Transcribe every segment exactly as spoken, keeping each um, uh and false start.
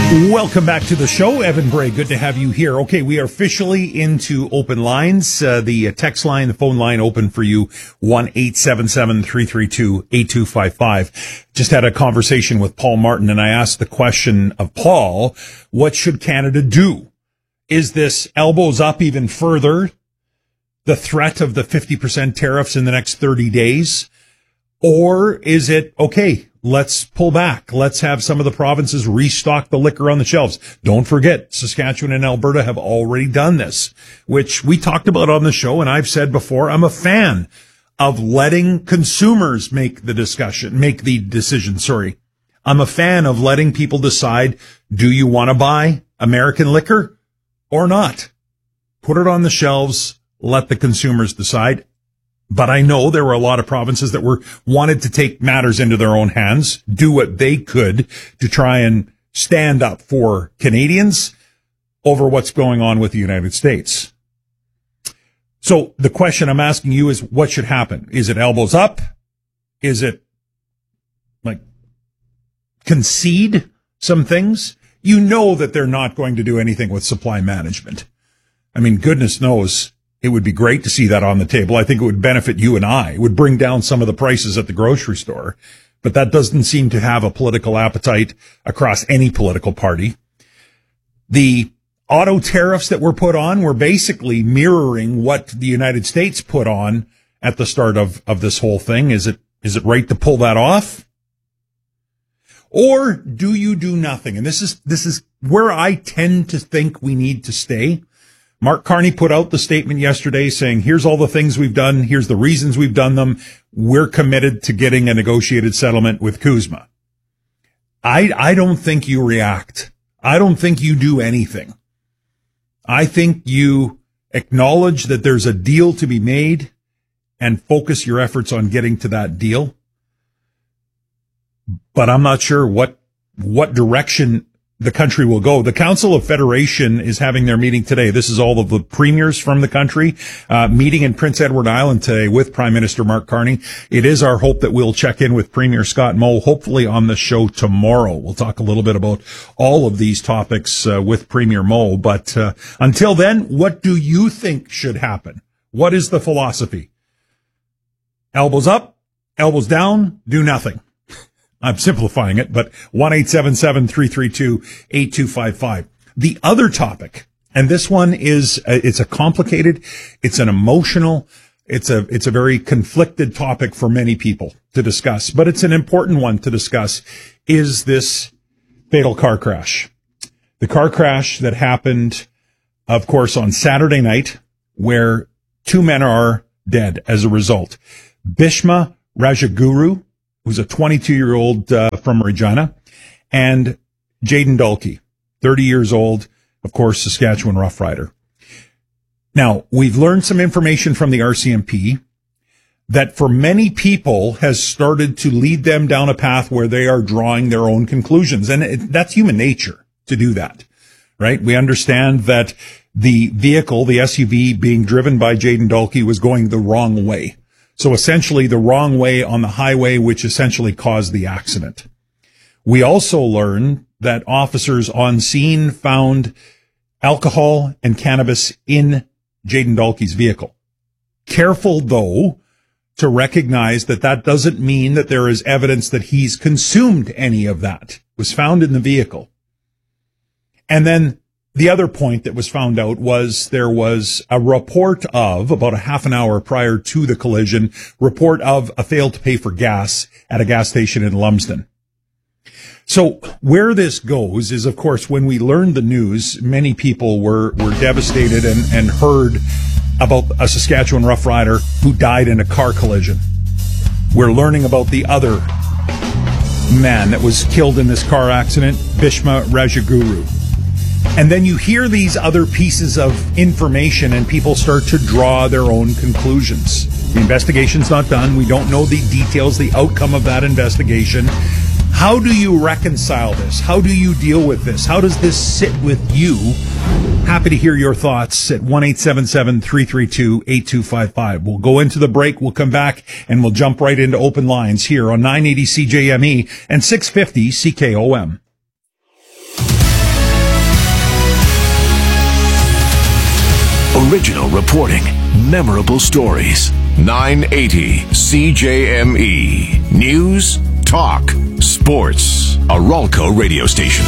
Welcome back to the show. Evan Bray, good to have you here. Okay, we are officially into open lines. Uh, the text line, the phone line open for you, one eight seven seven, three three two, eight two five five. Just had a conversation with Paul Martin, and I asked the question of Paul, what should Canada do? Is this elbows up even further? The threat of the fifty percent tariffs in the next thirty days? Or is it, okay, let's pull back. Let's have some of the provinces restock the liquor on the shelves. Don't forget, Saskatchewan and Alberta have already done this, which we talked about on the show. And I've said before, I'm a fan of letting consumers make the discussion, make the decision. Sorry. I'm a fan of letting people decide, do you want to buy American liquor or not? Put it on the shelves. Let the consumers decide. But I know there were a lot of provinces that were wanted to take matters into their own hands, do what they could to try and stand up for Canadians over what's going on with the United States. So the question I'm asking you is, what should happen? Is it elbows up? Is it like concede some things? You know that they're not going to do anything with supply management. I mean, goodness knows. It would be great to see that on the table. I think it would benefit you and I. It would bring down some of the prices at the grocery store. But that doesn't seem to have a political appetite across any political party. The auto tariffs that were put on were basically mirroring what the United States put on at the start of, of this whole thing. Is it, is it right to pull that off? Or do you do nothing? And this is, this is where I tend to think we need to stay. Mark Carney put out the statement yesterday saying, here's all the things we've done. Here's the reasons we've done them. We're committed to getting a negotiated settlement with CUSMA. I, I don't think you react. I don't think you do anything. I think you acknowledge that there's a deal to be made and focus your efforts on getting to that deal. But I'm not sure what, what direction the country will go. The Council of Federation is having their meeting today. This is all of the premiers from the country, uh, meeting in Prince Edward Island today with Prime Minister Mark Carney. It is our hope that we'll check in with Premier Scott Moe, hopefully on the show tomorrow. We'll talk a little bit about all of these topics uh, with Premier Moe. But uh, until then, what do you think should happen? What is the philosophy? Elbows up, elbows down, do nothing. I'm simplifying it, but one eight seven seven, three three two, eight two five five. The other topic, and this one is, uh, it's a complicated, it's an emotional, it's a, it's a very conflicted topic for many people to discuss, but it's an important one to discuss, is this fatal car crash. The car crash that happened, of course, on Saturday night, where two men are dead as a result. Bhishma Rajaguru, who's a twenty-two-year-old uh, from Regina, and Jayden Dalkey, thirty years old, of course, Saskatchewan Rough Rider. Now, we've learned some information from the R C M P that for many people has started to lead them down a path where they are drawing their own conclusions. And it, that's human nature to do that, right? We understand that the vehicle, the S U V being driven by Jayden Dalkey, was going the wrong way. So essentially the wrong way on the highway, which essentially caused the accident. We also learned that officers on scene found alcohol and cannabis in Jayden Dalkey's vehicle. Careful, though, to recognize that that doesn't mean that there is evidence that he's consumed any of that. It was found in the vehicle. And then the other point that was found out was there was a report of, about a half an hour prior to the collision, report of a failed to pay for gas at a gas station in Lumsden. So where this goes is, of course, when we learned the news, many people were, were devastated and, and heard about a Saskatchewan Rough Rider who died in a car collision. We're learning about the other man that was killed in this car accident, Bhishma Rajaguru. And then you hear these other pieces of information and people start to draw their own conclusions. The investigation's not done. We don't know the details, the outcome of that investigation. How do you reconcile this? How do you deal with this? How does this sit with you? Happy to hear your thoughts at one eight seven seven, three three two, eight two five five. We'll go into the break. We'll come back and we'll jump right into open lines here on nine eighty C J M E and six fifty C K O M. Original reporting, memorable stories. nine eighty C J M E. News, talk, sports. A Ralco radio station.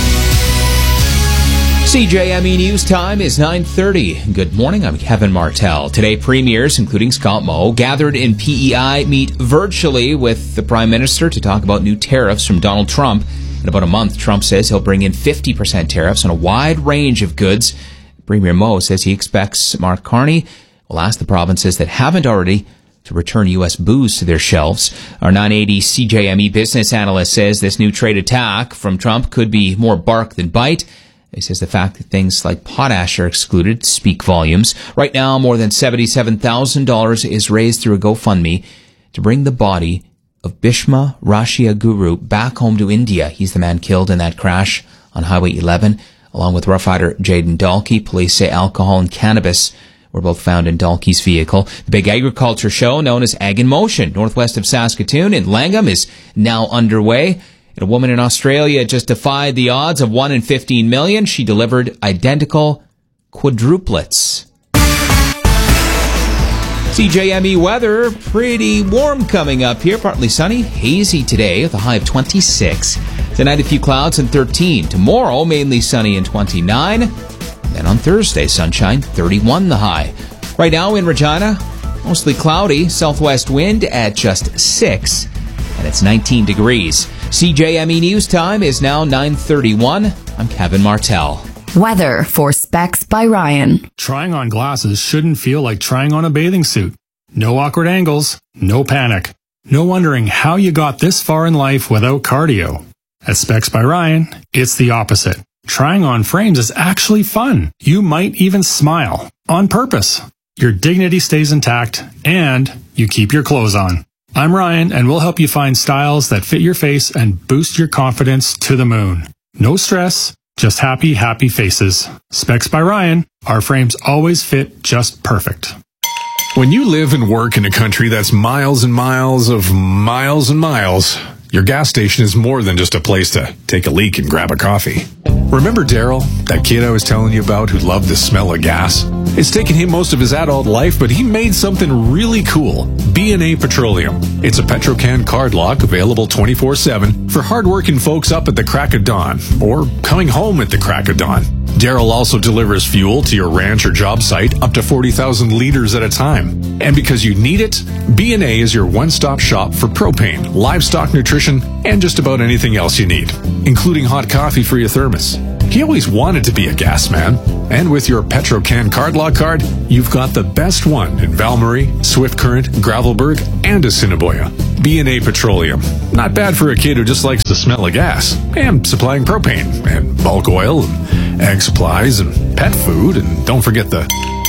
C J M E News Time is nine thirty. Good morning, I'm Kevin Martell. Today, premiers, including Scott Moe, gathered in P E I, meet virtually with the Prime Minister to talk about new tariffs from Donald Trump. In about a month, Trump says he'll bring in fifty percent tariffs on a wide range of goods. Premier Moe says he expects Mark Carney will ask the provinces that haven't already to return U S booze to their shelves. Our nine eighty C J M E business analyst says this new trade attack from Trump could be more bark than bite. He says the fact that things like potash are excluded speak volumes. Right now, more than seventy-seven thousand dollars is raised through a GoFundMe to bring the body of Bhishma Rashiaguru back home to India. He's the man killed in that crash on Highway eleven, along with Rough Rider Jaden Dalkey. Police say alcohol and cannabis were both found in Dalkey's vehicle. The big agriculture show known as Ag in Motion, northwest of Saskatoon in Langham, is now underway. And a woman in Australia just defied the odds of one in fifteen million. She delivered identical quadruplets. C J M E weather, pretty warm coming up here. Partly sunny, hazy today with a high of twenty-six. Tonight a few clouds and thirteen. Tomorrow mainly sunny and twenty-nine. Then on Thursday, sunshine, thirty-one the high. Right now in Regina, mostly cloudy, southwest wind at just six. And it's nineteen degrees. C J M E News Time is now nine thirty-one. I'm Kevin Martell. Weather for Specs by Ryan. Trying on glasses shouldn't feel like trying on a bathing suit. No awkward angles, no panic. No wondering how you got this far in life without cardio. At Specs by Ryan, it's the opposite. Trying on frames is actually fun. You might even smile. On purpose. Your dignity stays intact, and you keep your clothes on. I'm Ryan, and we'll help you find styles that fit your face and boost your confidence to the moon. No stress, just happy, happy faces. Specs by Ryan. Our frames always fit just perfect. When you live and work in a country that's miles and miles of miles and miles, your gas station is more than just a place to take a leak and grab a coffee. Remember Daryl, that kid I was telling you about who loved the smell of gas? It's taken him most of his adult life, but he made something really cool. B and A Petroleum. It's a Petro-Can card lock available twenty-four seven for hardworking folks up at the crack of dawn or coming home at the crack of dawn. Daryl also delivers fuel to your ranch or job site up to forty thousand liters at a time. And because you need it, B and A is your one-stop shop for propane, livestock nutrition, and just about anything else you need, including hot coffee for your thermos. He always wanted to be a gas man, and with your Petro-Can card lock card, you've got the best one in Valmarie, Swift Current, Gravelburg, and Assiniboia. B and A Petroleum. Not bad for a kid who just likes the smell of gas, and supplying propane, and bulk oil, and ag supplies, and pet food, and don't forget the...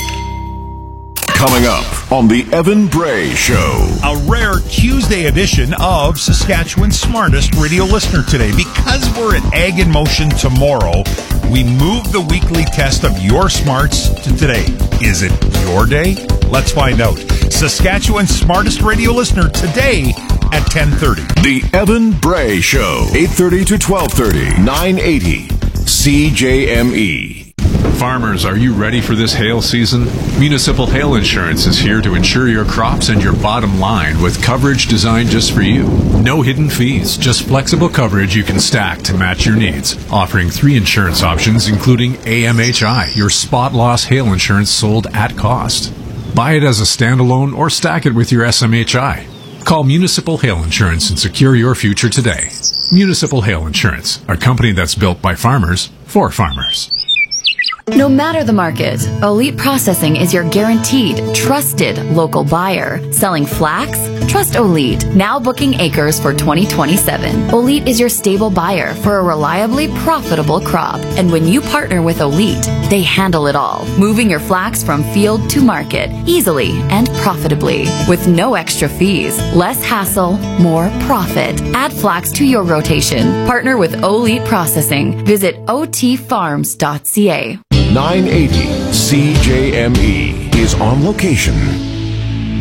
Coming up on the Evan Bray Show. A rare Tuesday edition of Saskatchewan's Smartest Radio Listener today. Because we're at Ag in Motion tomorrow, we move the weekly test of your smarts to today. Is it your day? Let's find out. Saskatchewan's Smartest Radio Listener today at ten thirty. The Evan Bray Show. eight thirty to twelve thirty. nine eighty C J M E. Farmers, are you ready for this hail season? Municipal Hail Insurance is here to insure your crops and your bottom line with coverage designed just for you. No hidden fees, just flexible coverage you can stack to match your needs. Offering three insurance options, including A M H I, your spot loss hail insurance sold at cost. Buy it as a standalone or stack it with your S M H I. Call Municipal Hail Insurance and secure your future today. Municipal Hail Insurance, a company that's built by farmers for farmers. No matter the market, Elite Processing is your guaranteed, trusted local buyer. Selling flax? Trust Elite. Now booking acres for twenty twenty-seven. Elite is your stable buyer for a reliably profitable crop. And when you partner with Elite, they handle it all, moving your flax from field to market easily and profitably. With no extra fees, less hassle, more profit. Add flax to your rotation. Partner with Elite Processing. Visit o t farms dot c a. nine eighty C J M E is on location.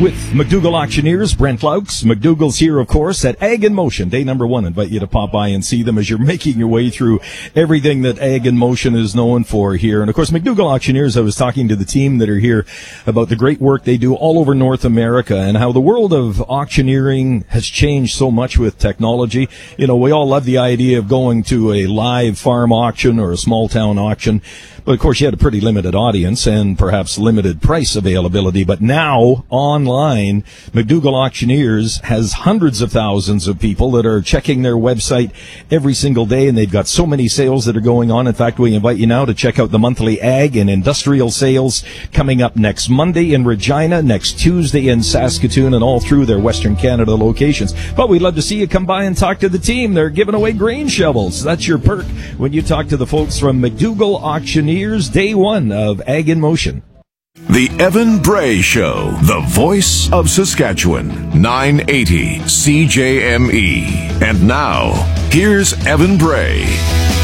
with McDougall Auctioneers, Brent Laux. McDougall's here, of course, at Ag in Motion, day number one. I invite you to pop by and see them as you're making your way through everything that Ag in Motion is known for here. And, of course, McDougall Auctioneers, I was talking to the team that are here about the great work they do all over North America and how the world of auctioneering has changed so much with technology. You know, we all love the idea of going to a live farm auction or a small town auction. But, of course, you had a pretty limited audience and perhaps limited price availability. But now, online, McDougall Auctioneers has hundreds of thousands of people that are checking their website every single day, and they've got so many sales that are going on. In fact, we invite you now to check out the monthly ag and industrial sales coming up next Monday in Regina, next Tuesday in Saskatoon, and all through their Western Canada locations. But we'd love to see you come by and talk to the team. They're giving away grain shovels. That's your perk when you talk to the folks from McDougall Auctioneers. Here's day one of Ag in Motion. The Evan Bray Show, the voice of Saskatchewan, nine eighty C J M E. And now, here's Evan Bray.